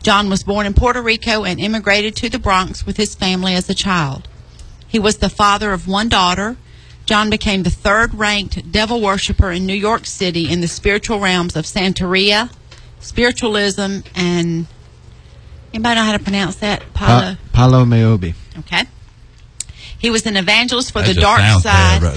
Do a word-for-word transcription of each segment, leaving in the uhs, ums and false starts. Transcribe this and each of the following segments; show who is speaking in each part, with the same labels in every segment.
Speaker 1: John was born in Puerto Rico and immigrated to the Bronx with his family as a child. He was the father of one daughter. John became the third-ranked devil worshiper in New York City in the spiritual realms of Santeria, spiritualism, and anybody know how to pronounce that? Palo.
Speaker 2: Pa- Palo Mayombe.
Speaker 1: Okay. He was an evangelist for
Speaker 3: That
Speaker 1: the
Speaker 3: just
Speaker 1: dark
Speaker 3: sounds
Speaker 1: side.
Speaker 3: bad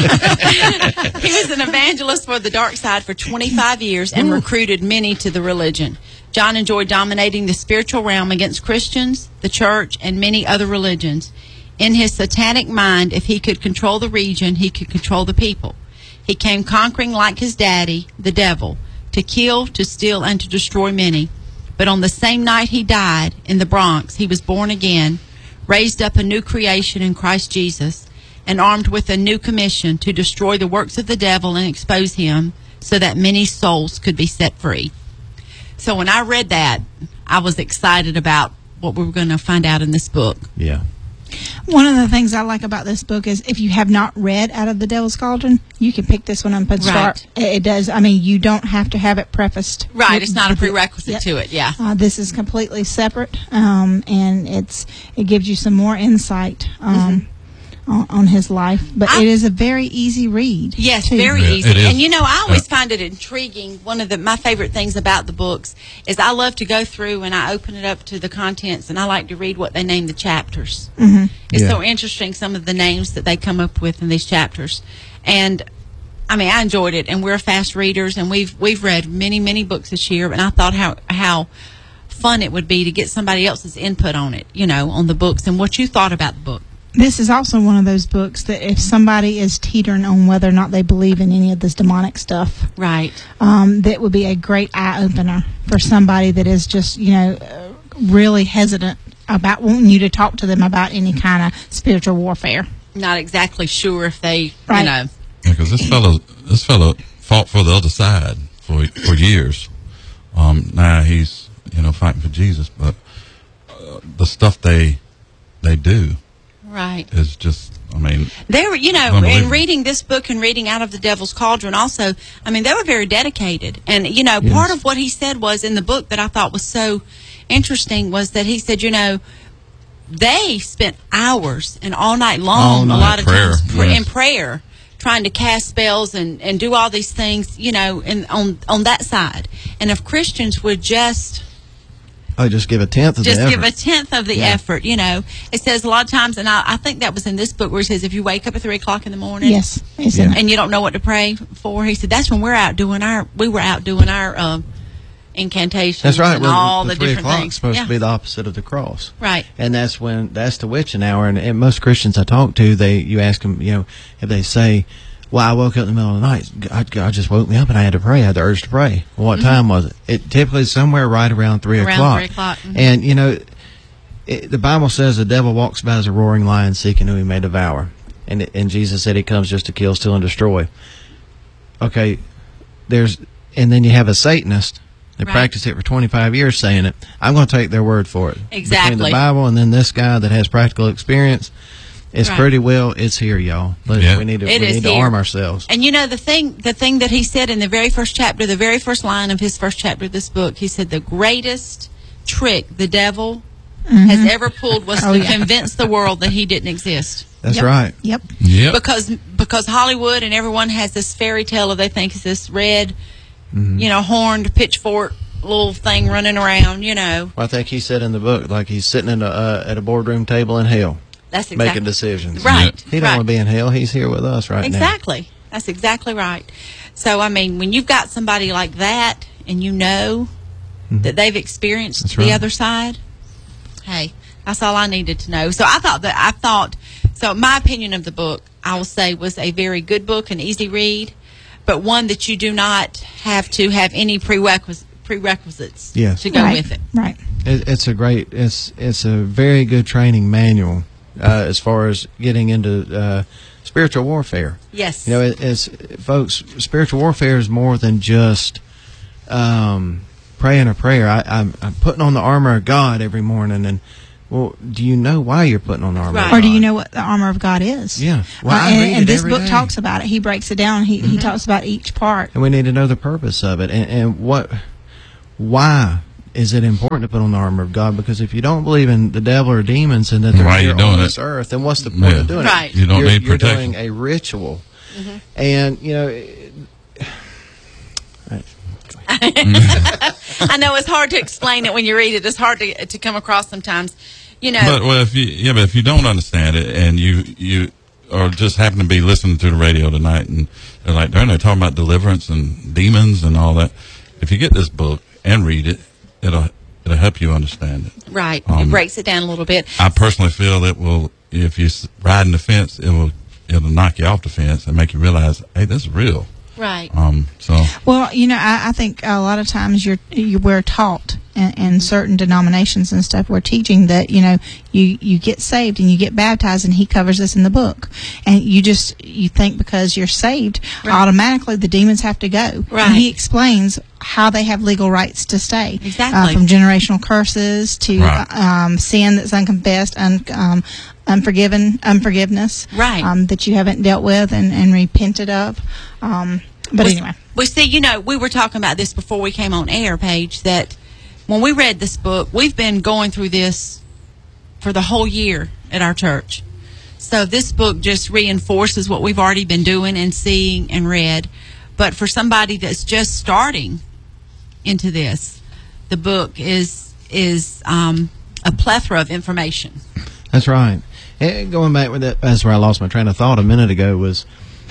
Speaker 3: right there.
Speaker 1: He was an evangelist for the dark side for twenty-five years and
Speaker 2: Ooh.
Speaker 1: recruited many to the religion. John enjoyed dominating the spiritual realm against Christians, the church, and many other religions. In his satanic mind, if he could control the region, he could control the people. He came conquering like his daddy, the devil, to kill, to steal, and to destroy many. But on the same night he died, in the Bronx, he was born again, raised up a new creation in Christ Jesus, and armed with a new commission to destroy the works of the devil and expose him so that many souls could be set free. So when I read that, I was excited about what we were going to find out in this book.
Speaker 2: Yeah.
Speaker 4: One of the things I like about this book is if you have not read Out of the Devil's Cauldron, you can pick this one up and start.
Speaker 1: Right.
Speaker 4: It does. I mean, you don't have to have it prefaced.
Speaker 1: Right, it's not a prerequisite
Speaker 4: Yep.
Speaker 1: to it, yeah.
Speaker 4: Uh, this is completely separate, um, and it's it gives you some more insight um,
Speaker 1: Mm-hmm.
Speaker 4: on, on his life. But
Speaker 1: I-
Speaker 4: it is a very easy read.
Speaker 1: Yes,
Speaker 4: too.
Speaker 1: very
Speaker 3: Yeah,
Speaker 1: easy.
Speaker 3: it is.
Speaker 1: And you know, I always
Speaker 3: Uh,
Speaker 1: find it intriguing. One of the my favorite things about the books is I love to go through and I open it up to the contents, and I like to read what they name the chapters.
Speaker 4: Mm-hmm.
Speaker 1: It's
Speaker 2: Yeah.
Speaker 1: so interesting, some of the names that they come up with in these chapters. And I mean, I enjoyed it, and we're fast readers, and we've we've read many many books this year. And I thought how how fun it would be to get somebody else's input on it, you know, on the books and what you thought about the book.
Speaker 4: This is also one of those books that if somebody is teetering on whether or not they believe in any of this demonic stuff,
Speaker 1: Right.
Speaker 4: um, that would be a great eye opener for somebody that is just, you know, uh, really hesitant about wanting you to talk to them about any kind of spiritual warfare.
Speaker 1: Not exactly sure if they,
Speaker 4: Right.
Speaker 1: you know.
Speaker 3: Because this fellow, this fellow fought for the other side for for years. Um, now he's you know fighting for Jesus, but uh, the stuff they they do
Speaker 1: Right.
Speaker 3: is just, I mean,
Speaker 1: They were, you know, in
Speaker 3: Unbelievable.
Speaker 1: reading this book and reading Out of the Devil's Cauldron also, I mean, they were very dedicated. And, you know,
Speaker 2: Yes.
Speaker 1: part of what he said was in the book that I thought was so interesting was that he said, you know, they spent hours and all night long,
Speaker 2: All
Speaker 1: a
Speaker 2: night.
Speaker 1: lot of
Speaker 3: Prayer,
Speaker 1: times, pr-
Speaker 3: yes.
Speaker 1: in prayer, trying to cast spells and, and do all these things, you know, in, on, on that side. And if Christians would just...
Speaker 2: Oh, just give a tenth of
Speaker 1: just
Speaker 2: the
Speaker 1: give
Speaker 2: effort.
Speaker 1: a tenth of the
Speaker 2: Yeah.
Speaker 1: effort, you know. It says a lot of times, and I, I think that was in this book where it says if you wake up at three o'clock in the morning,
Speaker 4: Yes, it's
Speaker 2: Yeah.
Speaker 4: in there.
Speaker 1: and you don't know what to pray for, he said that's when we're out doing our we were out doing our um, incantations.
Speaker 2: That's right.
Speaker 1: and
Speaker 2: Well,
Speaker 1: all
Speaker 2: the,
Speaker 1: the,
Speaker 2: three
Speaker 1: different
Speaker 2: o'clock
Speaker 1: things.
Speaker 2: is supposed
Speaker 1: Yeah.
Speaker 2: to be the opposite of the cross.
Speaker 1: Right.
Speaker 2: And that's when that's the witching hour. And, and most Christians I talk to, they you ask them, you know, if they say, "Well, I woke up in the middle of the night. God, God just woke me up, and I had to pray. I had the urge to pray." Well, what time was it? It typically is somewhere right around three
Speaker 1: Around
Speaker 2: o'clock.
Speaker 1: three o'clock, mhm.
Speaker 2: And you know, it, the Bible says the devil walks about as a roaring lion, seeking who he may devour. And it, and Jesus said he comes just to kill, steal, and destroy. Okay, there's and then you have a Satanist. They
Speaker 1: Right.
Speaker 2: practice it for twenty-five years saying it. I'm going to take their word for it. Between
Speaker 1: Exactly.
Speaker 2: the Bible and then this guy that has practical experience, it's
Speaker 1: Right.
Speaker 2: pretty well, it's here, y'all. Let-
Speaker 3: Yeah.
Speaker 2: We need to,
Speaker 1: It
Speaker 2: we
Speaker 1: is
Speaker 2: need to
Speaker 1: here.
Speaker 2: arm ourselves.
Speaker 1: And you know the thing, the thing that he said in the very first chapter, the very first line of his first chapter of this book, he said the greatest trick the devil has ever pulled was
Speaker 4: Oh,
Speaker 1: to
Speaker 4: yeah.
Speaker 1: convince the world that he didn't exist.
Speaker 2: That's
Speaker 4: Yep.
Speaker 2: right.
Speaker 4: Yep.
Speaker 3: yep.
Speaker 1: Because because Hollywood and everyone has this fairy tale of they think it's this red, you know, horned pitchfork little thing running around. You know,
Speaker 2: Well, I think he said in the book, like he's sitting in a, uh, at a boardroom table in hell,
Speaker 1: that's exactly
Speaker 2: making decisions.
Speaker 1: right.
Speaker 2: He don't
Speaker 1: right.
Speaker 2: want to be in hell. He's here with us right now.
Speaker 1: Exactly. That's exactly right. So I mean, when you've got somebody like that, and you know that they've experienced
Speaker 2: That's
Speaker 1: the
Speaker 2: right.
Speaker 1: other side, hey, that's all I needed to know. So I thought that I thought so. My opinion of the book, I will say, was a very good book, an easy read, but one that you do not have to have any prerequis- prerequisites
Speaker 2: Yes.
Speaker 1: to go
Speaker 4: right.
Speaker 1: with it.
Speaker 4: Right.
Speaker 2: It, it's a great, it's it's a very good training manual uh, as far as getting into uh, spiritual warfare.
Speaker 1: Yes.
Speaker 2: You know, it, it's folks. Spiritual warfare is more than just um, praying a prayer. I, I'm, I'm putting on the armor of God every morning, and well, do you know why you're putting on the armor?
Speaker 1: Right.
Speaker 2: of
Speaker 4: Or
Speaker 2: God?
Speaker 4: do you know what the armor of God is?
Speaker 2: Yeah. Well,
Speaker 4: Uh,
Speaker 2: I
Speaker 4: and
Speaker 2: read
Speaker 4: and
Speaker 2: it
Speaker 4: this
Speaker 2: every
Speaker 4: book
Speaker 2: day.
Speaker 4: talks about it. He breaks it down. He he talks about each part.
Speaker 2: And we need to know the purpose of it, and, and what, why is it important to put on the armor of God? Because if you don't believe in the devil or demons and that they're
Speaker 3: Why are you
Speaker 2: here
Speaker 3: doing
Speaker 2: on
Speaker 3: it?
Speaker 2: this earth, then what's the point
Speaker 3: Yeah.
Speaker 2: of doing
Speaker 1: Right.
Speaker 2: it?
Speaker 3: You don't
Speaker 2: you're,
Speaker 3: need
Speaker 2: you're
Speaker 3: protection.
Speaker 2: doing a ritual. And, you know, it-
Speaker 1: I know it's hard to explain it when you read it. It's hard to to come across sometimes. You know,
Speaker 3: But well, if you yeah, but if you don't understand it and you you or just happen to be listening to the radio tonight and they're like they're talking about deliverance and demons and all that, if you get this book and read it, it'll it'll help you understand it.
Speaker 1: right.
Speaker 3: Um,
Speaker 1: it breaks it down a little bit.
Speaker 3: I personally feel it will if you s- riding the fence, it will it'll knock you off the fence and make you realize, hey, this is real.
Speaker 1: Right.
Speaker 3: Um, so
Speaker 4: Well, you know, I, I think a lot of times you're you we're taught in, in certain denominations and stuff. We're teaching that you know you you get saved and you get baptized, and he covers this in the book. And you just you think because you're saved,
Speaker 1: Right.
Speaker 4: automatically the demons have to go.
Speaker 1: Right.
Speaker 4: And he explains how they have legal rights to stay.
Speaker 1: Exactly.
Speaker 4: Uh, from generational curses to
Speaker 3: Right.
Speaker 4: uh, um, sin that's unconfessed, un, um, unforgiven, unforgiveness.
Speaker 1: Right.
Speaker 4: Um, that you haven't dealt with and, and repented of. Um, but
Speaker 1: We-
Speaker 4: anyway.
Speaker 1: We see, you know, we were talking about this before we came on air, Paige, that when we read this book, we've been going through this for the whole year at our church. So this book just reinforces what we've already been doing and seeing and read. But for somebody that's just starting into this, the book is is um, a plethora of information.
Speaker 2: That's right. And going back with that, that's where I lost my train of thought a minute ago. Was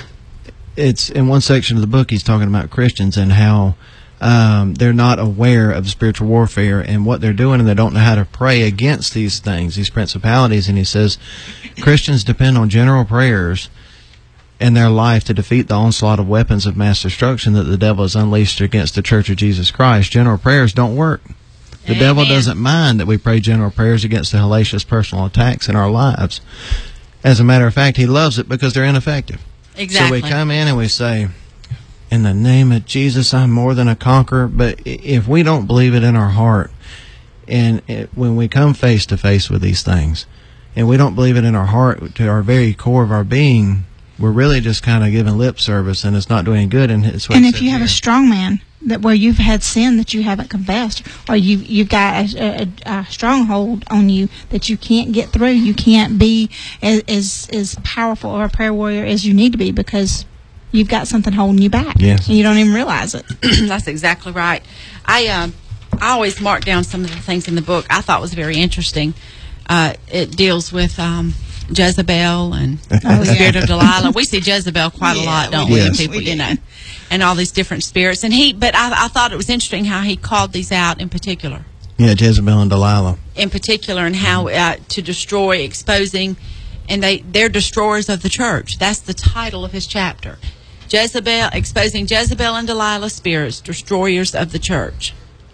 Speaker 2: it's in one section of the book he's talking about Christians and how um, they're not aware of spiritual warfare and what they're doing, and they don't know how to pray against these things, these principalities. And he says Christians depend on general prayers in their life to defeat the onslaught of weapons of mass destruction that the devil has unleashed against the Church of Jesus Christ. General prayers don't work. The
Speaker 1: Amen.
Speaker 2: devil doesn't mind that we pray general prayers against the hellacious personal attacks in our lives. As a matter of fact, he loves it because they're ineffective.
Speaker 1: Exactly.
Speaker 2: So we come in and we say, in the name of Jesus, I'm more than a conqueror. But i- if we don't believe it in our heart, and it, when we come face to face with these things, and we don't believe it in our heart to our very core of our being, we're really just kind of giving lip service, and it's not doing any good. And, it's what
Speaker 4: And
Speaker 2: it
Speaker 4: if
Speaker 2: says
Speaker 4: you have
Speaker 2: here.
Speaker 4: a strong man that where you've had sin that you haven't confessed, or you you've got a, a, a stronghold on you that you can't get through, you can't be as, as as powerful of a prayer warrior as you need to be because you've got something holding you back.
Speaker 2: Yes.
Speaker 4: And you don't even realize it.
Speaker 1: That's exactly right. I um, I always mark down some of the things in the book I thought was very interesting. Uh, it deals with um, Jezebel and
Speaker 4: Oh,
Speaker 1: the
Speaker 4: yeah.
Speaker 1: spirit of Delilah. We see Jezebel quite a
Speaker 4: Yeah,
Speaker 1: lot, don't
Speaker 2: we
Speaker 1: we?
Speaker 2: do.
Speaker 1: in People,
Speaker 4: We
Speaker 1: you
Speaker 4: do.
Speaker 1: know, and all these different spirits. And he, but I, I thought it was interesting how he called these out in particular.
Speaker 2: Yeah, Jezebel and Delilah.
Speaker 1: in particular, and how uh, to destroy, exposing, and they they're destroyers of the church. That's the title of his chapter. Jezebel, exposing Jezebel and Delilah spirits, destroyers of the church.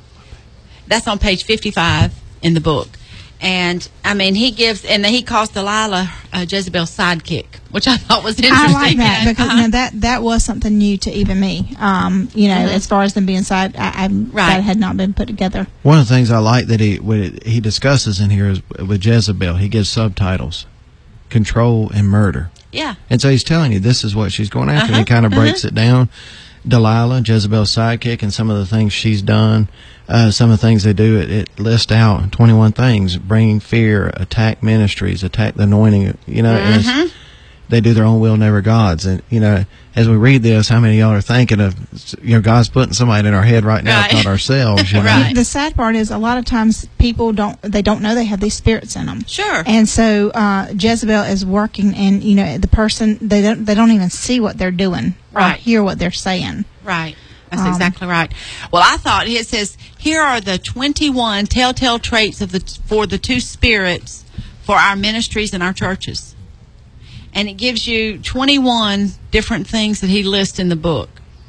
Speaker 1: That's on page fifty-five in the book. And I mean, he gives, and he calls Delilah uh, Jezebel's sidekick, which I thought was interesting.
Speaker 4: I like that
Speaker 1: you know.
Speaker 4: because you know, that that was something new to even me. Um, you know, as far as them being side, I, I
Speaker 1: Right.
Speaker 4: that had not been put together.
Speaker 2: One of the things I like that he what he discusses in here is with Jezebel. He gives subtitles: control and murder.
Speaker 1: Yeah.
Speaker 2: And so he's telling you this is what she's going after.
Speaker 1: Uh-huh,
Speaker 2: He kind of breaks it down. Delilah, Jezebel's sidekick, and some of the things she's done. Uh, some of the things they do, it, it lists out twenty-one things: bringing fear, attack ministries, attack the anointing. You know, and it's-
Speaker 1: Mhm.
Speaker 2: they do their own will, never God's. And you know, as we read this, how many of y'all are thinking of, you know, God's putting somebody in our head right now,
Speaker 1: Right.
Speaker 2: not ourselves. You know?
Speaker 1: Right.
Speaker 4: The sad part is a lot of times people don't they don't know they have these spirits in them.
Speaker 1: Sure.
Speaker 4: And so uh, Jezebel is working, and you know the person they don't they don't even see what they're doing or
Speaker 1: Right.
Speaker 4: hear what they're saying.
Speaker 1: Right. That's
Speaker 4: Um,
Speaker 1: exactly right. Well, I thought it says here are the twenty-one telltale traits of the for the two spirits for our ministries and our churches, and it gives you twenty-one different things that he lists in the book.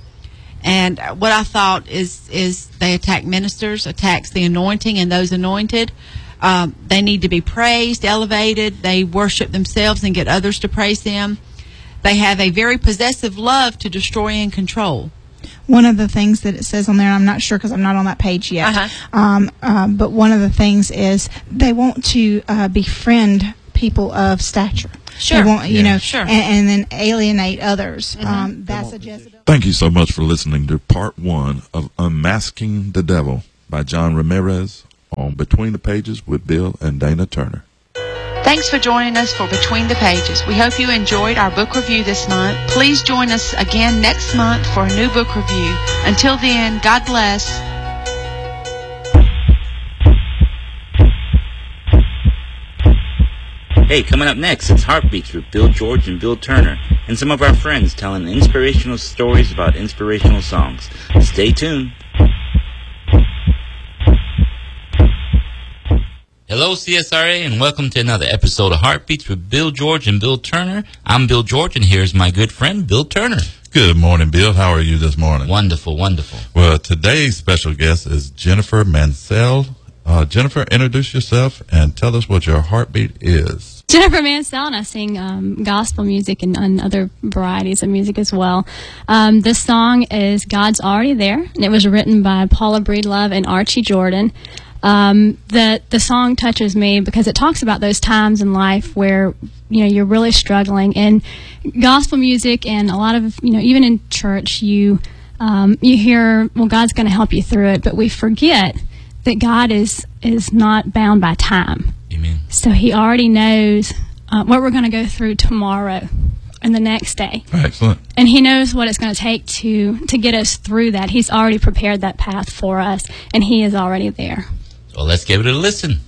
Speaker 1: And what I thought is is they attack ministers, attacks the anointing and those anointed. Um, they need to be praised, elevated. They worship themselves and get others to praise them. They have a very possessive love to destroy and control.
Speaker 4: One of the things that it says on there, I'm not sure because I'm not on that page yet.
Speaker 1: Uh-huh.
Speaker 4: Um, um, but one of the things is they want to uh, befriend people of stature.
Speaker 1: Sure.
Speaker 4: They want, you
Speaker 2: Yeah.
Speaker 4: know,
Speaker 1: Sure.
Speaker 4: and, and then alienate others. Um, that's a Jezebel.
Speaker 5: Thank you so much for listening to part one of Unmasking the Devil. by John Ramirez on Between the Pages with Bill and Dana Turner.
Speaker 1: Thanks for joining us for Between the Pages. We hope you enjoyed our book review this month. Please join us again next month for a new book review. Until then, God bless.
Speaker 6: Hey, coming up next, it's Heartbeats with Bill George and Bill Turner, and some of our friends telling inspirational stories about inspirational songs. Stay tuned. Hello, C S R A, and welcome to another episode of Heartbeats with Bill George and Bill Turner. I'm Bill George, and here's my good friend, Bill Turner.
Speaker 3: Good morning, Bill. How are you this morning?
Speaker 6: Wonderful, wonderful.
Speaker 3: Well, today's special guest is Jennifer Mansell. Uh, Jennifer, introduce yourself and tell us what your heartbeat is.
Speaker 7: Jennifer Mansell, and I sing um, gospel music and, and other varieties of music as well. Um, this song is God's Already There, and it was written by Paula Breedlove and Archie Jordan. Um, the the song touches me because it talks about those times in life where, you know, you're really struggling. And gospel music and a lot of, you know, even in church, you um, you hear, well, God's going to help you through it, but we forget that God is is not bound by time.
Speaker 6: Amen.
Speaker 7: So He already knows uh, what we're going to go through tomorrow and the next day.
Speaker 3: Excellent.
Speaker 7: And He knows what it's going to take to to get us through that. He's already prepared that path for us, and He is already there.
Speaker 6: So let's give it a listen.